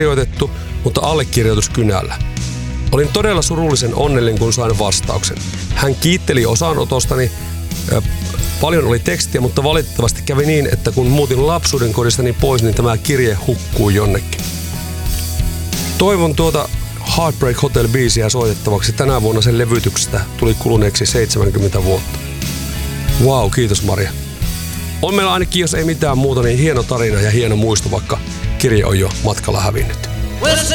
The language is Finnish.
kirjoitettu, mutta allekirjoitus kynällä. Olin todella surullisen onnellinen, kun sain vastauksen. Hän kiitteli osanotostani. Paljon oli tekstiä, mutta valitettavasti kävi niin, että kun muutin lapsuuden kodistani pois, niin tämä kirje hukkui jonnekin. Toivon tuota Heartbreak Hotel-biisiä soitettavaksi. Tänä vuonna sen levytyksestä tuli kuluneeksi 70 vuotta. Wow, kiitos Maria. On meillä ainakin, jos ei mitään muuta, niin hieno tarina ja hieno muisto, vaikka kirje on jo matkalla hävinnyt.